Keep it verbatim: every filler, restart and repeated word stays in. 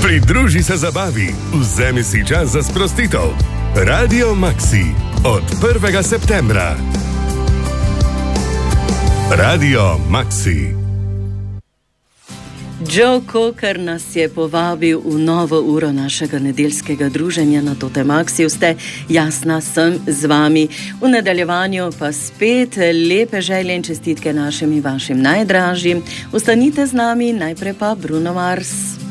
Pridruži se zabavi, vzemi si čas za sprostitev. Radio Maxi od prvega septembra. Radio Maxi. Joe Cocker nas je povabil v novo uro našega nedeljskega druženja na Tote Maxi. Ste Jasna, sem z vami. V nadaljevanju pa spet lepe želje in čestitke našim in vašim najdražjim. Ostanite z nami, najprej pa Bruno Mars.